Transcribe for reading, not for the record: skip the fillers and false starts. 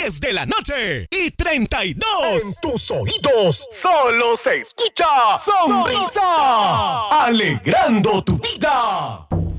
10 de la noche y 32. En tus oídos solo se escucha Sonrisa, alegrando tu vida.